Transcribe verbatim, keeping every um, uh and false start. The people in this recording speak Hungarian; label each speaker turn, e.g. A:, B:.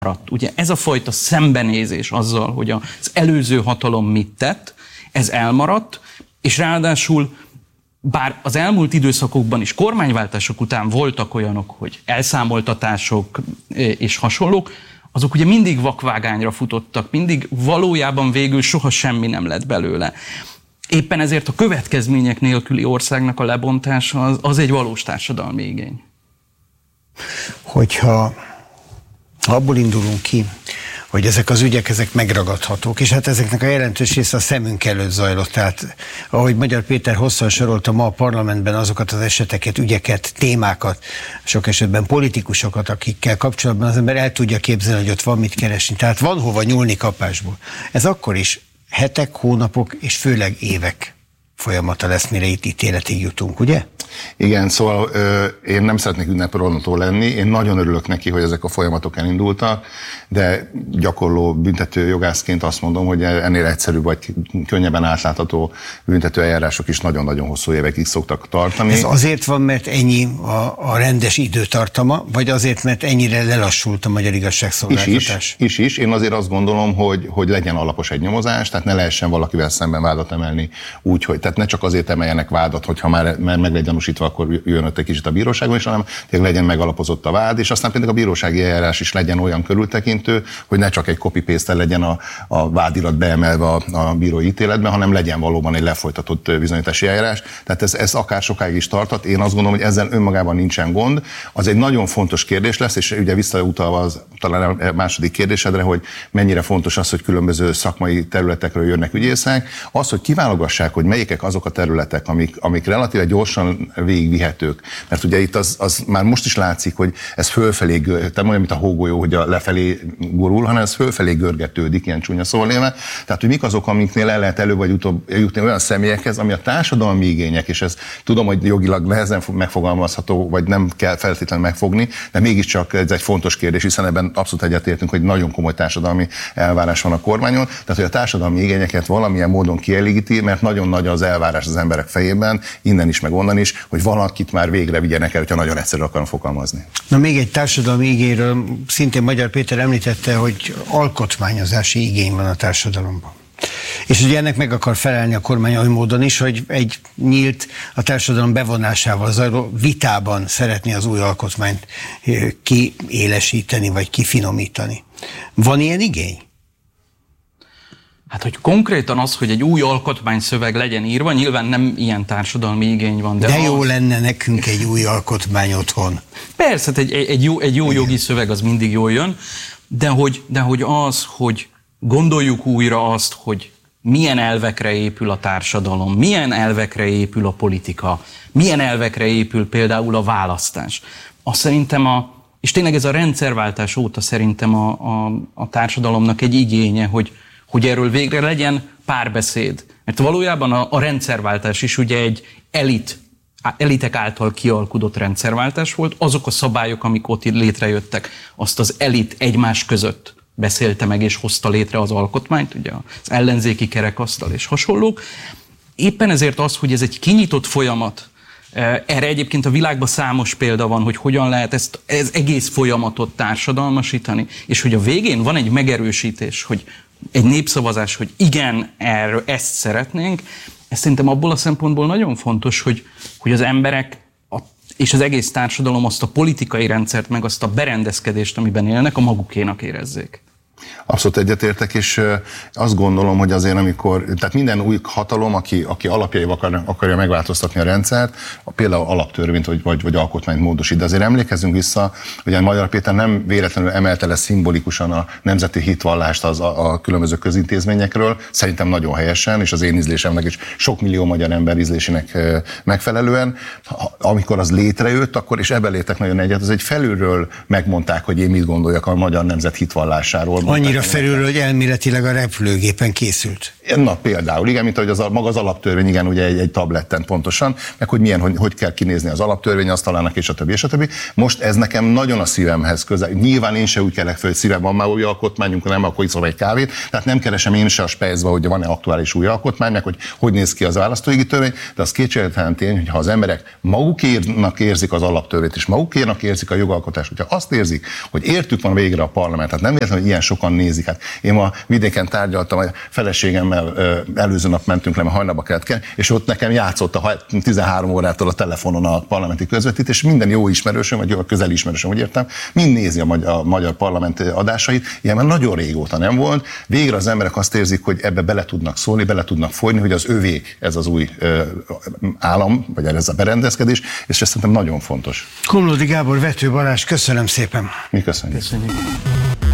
A: Ugye ez a fajta szembenézés azzal, hogy az előző hatalom mit tett, ez elmaradt, és ráadásul bár az elmúlt időszakokban is kormányváltások után voltak olyanok, hogy elszámoltatások és hasonlók, azok ugye mindig vakvágányra futottak, mindig valójában végül soha semmi nem lett belőle. Éppen ezért a következmények nélküli országnak a lebontása az, az egy valós társadalmi igény.
B: Hogyha abból indulunk ki, hogy ezek az ügyek, ezek megragadhatók, és hát ezeknek a jelentős része a szemünk előtt zajlott. Tehát, ahogy Magyar Péter hosszan sorolta ma a parlamentben azokat az eseteket, ügyeket, témákat, sok esetben politikusokat, akikkel kapcsolatban az ember el tudja képzelni, hogy ott van mit keresni. Tehát van hova nyúlni kapásból. Ez akkor is hetek, hónapok és főleg évek folyamata lesz, mire itt ítéletig jutunk, ugye?
C: Igen, szóval ö, én nem szeretnék ünnepronató lenni, én nagyon örülök neki, hogy ezek a folyamatok elindultak, de gyakorló büntető jogászként azt mondom, hogy ennél egyszerűbb vagy könnyebben átlátható büntető eljárások is nagyon-nagyon hosszú évekig szoktak tartani.
B: Ez azért van, mert ennyi a, a rendes időtartama, vagy azért, mert ennyire lelassult a magyar igazságszolgáltatás?
C: Is is, is, is. Én azért azt gondolom, hogy, hogy legyen alapos egy nyomozás, tehát ne lehessen valakivel szemben vádat emelni úgy, hogy tehát ne csak azért emeljenek vádat, hogyha már, már meg legyen akkor jön ott egy kicsit a bíróságon is, hanem tényleg legyen megalapozott a vád, és aztán pedig a bírósági eljárás is legyen olyan körültekintő, hogy ne csak egy copy-paste legyen a, a vádirat beemelve a, a bírói ítéletben, hanem legyen valóban egy lefolytatott bizonyítási eljárás. Tehát ez, ez akár sokáig is tartat. Én azt gondolom, hogy ezzel önmagában nincsen gond. Az egy nagyon fontos kérdés lesz, és ugye visszautalva az, talán a második kérdésedre, hogy mennyire fontos az, hogy különböző szakmai területekről jönnek ügyészek. Az, hogy kiválogassák, hogy melyikek azok a területek, amik, amik relatíve gyorsan végigvihetők. Mert ugye itt az, az már most is látszik, hogy ez fölfelé, tehát olyan, mint a hógolyó, hogy a lefelé gurul, hanem ez fölfelé görgetődik, ilyen csúnya szóval élve. Tehát, hogy mik azok, amiknél el lehet elő vagy utóbb jutni olyan személyekhez, ami a társadalmi igények, és ez tudom, hogy jogilag nehezen megfogalmazható, vagy nem kell feltétlenül megfogni, de mégiscsak ez egy fontos kérdés, hiszen ebben abszolút egyetértünk, hogy nagyon komoly társadalmi elvárás van a kormányon. Tehát, hogy a társadalmi igényeket valamilyen módon kielégíti, mert nagyon nagy az elvárás az emberek fejében, innen is, meg onnan is, hogy valakit már végre vigyenek el, hogyha nagyon egyszerűen akarom fogalmazni. Na még egy társadalmi igényről, szintén Magyar Péter említette, hogy alkotmányozási igény van a társadalomban. És ugye ennek meg akar felelni a kormány oly módon is, hogy egy nyílt, a társadalom bevonásával zajló vitában szeretné az új alkotmányt kiélesíteni, vagy kifinomítani. Van ilyen igény?
A: Hát, hogy konkrétan az, hogy egy új alkotmányszöveg legyen írva, nyilván nem ilyen társadalmi igény van. De,
B: de jó
A: az...
B: lenne nekünk egy új alkotmány otthon.
A: Persze, egy, egy jó, egy jó jogi szöveg az mindig jól jön, de hogy, de hogy az, hogy gondoljuk újra azt, hogy milyen elvekre épül a társadalom, milyen elvekre épül a politika, milyen elvekre épül például a választás. Azt szerintem a, és tényleg ez a rendszerváltás óta szerintem a, a, a társadalomnak egy igénye, hogy hogy erről végre legyen párbeszéd. Mert valójában a, a rendszerváltás is ugye egy elit, elitek által kialkudott rendszerváltás volt. Azok a szabályok, amik ott létrejöttek, azt az elit egymás között beszélte meg és hozta létre az alkotmányt, ugye az ellenzéki kerekasztal és hasonlók. Éppen ezért az, hogy ez egy kinyitott folyamat, erre egyébként a világban számos példa van, hogy hogyan lehet ezt ez egész folyamatot társadalmasítani, és hogy a végén van egy megerősítés, hogy egy népszavazás, hogy igen, erről ezt szeretnénk, ez szerintem abból a szempontból nagyon fontos, hogy, hogy az emberek a, és az egész társadalom azt a politikai rendszert, meg azt a berendezkedést, amiben élnek, a magukénak érezzék.
C: Abszolút egyetértek, és azt gondolom, hogy azért amikor, tehát minden új hatalom, aki, aki alapjaival akar, akarja megváltoztatni a rendszert, például alaptörvényt vagy, vagy, vagy alkotmányt módosít. De azért emlékezzünk vissza, hogy a Magyar Péter nem véletlenül emelte le szimbolikusan a nemzeti hitvallást az, a, a különböző közintézményekről, szerintem nagyon helyesen, és az én ízlésemnek is sok millió magyar ember ízlésének megfelelően. Amikor az létrejött, akkor, és ebben léptek nagyon egyet, az egy felülről megmondták, hogy én mit gondoljak a magyar nemzet hitvallásáról.
B: Annyira felül, hogy elméletileg a repülőgépen készült.
C: Na például, igen, mint ahogy az, maga az alaptörvény, igen, ugye egy, egy tabletten pontosan, meg hogy milyen, hogy, hogy kell kinézni az alaptörvény asztalának, és a többi, és a többi. Most ez nekem nagyon a szívemhez közel. Nyilván én se úgy kelek föl, hogy szívem van már új alkotmányunk, nem, akkor iszom egy kávét. Tehát nem keresem én se a spejzbe, hogy van-e aktuális új alkotmány, meg hogy hogy néz ki az választójogi törvény, de az kétségtelen tény, hogy ha az emberek magukérnak érzik az alaptörvényt, és magukérnak érzik a jogalkotást, hogyha azt érzik, hogy értük van végre a parlament, tehát nem értem, hogy ilyen sokan nézik. Hát én ma vidéken tárgyaltam, a feleségemmel előző nap mentünk le, mert hajnalba kellett kelni, és ott nekem játszott a tizenhárom órától a telefonon a parlamenti közvetítés, minden jó ismerősöm, vagy jó közeli ismerősöm, úgy értem, mind nézi a magyar, a magyar parlament adásait, ilyen már nagyon régóta nem volt. Végre az emberek azt érzik, hogy ebbe bele tudnak szólni, bele tudnak folyni, hogy az övék ez az új ö, állam, vagy ez a berendezkedés, és ez szerintem nagyon fontos.
B: Komlódi Gábor, Vető Balázs, köszönöm szépen.
C: Mi köszönjük.
A: Köszönjük.